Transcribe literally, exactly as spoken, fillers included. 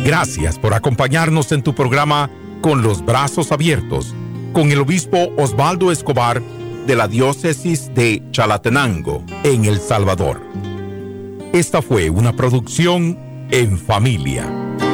Gracias por acompañarnos en tu programa Con los Brazos Abiertos, con el obispo Osvaldo Escobar de la diócesis de Chalatenango, en El Salvador. Esta fue una producción En Familia.